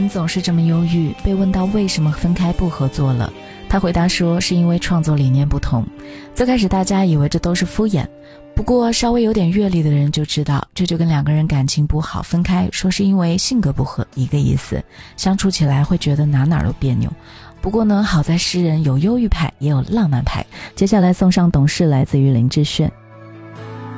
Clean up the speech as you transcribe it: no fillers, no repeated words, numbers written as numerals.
总是这么忧郁？被问到为什么分开不合作了，他回答说是因为创作理念不同。最开始大家以为这都是敷衍，不过稍微有点阅历的人就知道，这就跟两个人感情不好分开说是因为性格不合一个意思，相处起来会觉得哪都别扭。不过呢，好在诗人有忧郁派也有浪漫派。接下来送上董事来自于林志炫。